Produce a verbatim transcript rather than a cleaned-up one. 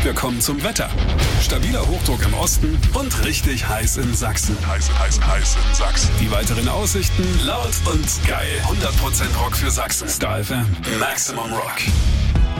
Wir kommen zum Wetter. Stabiler Hochdruck im Osten und richtig heiß in Sachsen. Heiß, heiß, heiß in Sachsen. Die weiteren Aussichten laut und geil. hundert Prozent Rock für Sachsen. Star F M. Maximum Rock.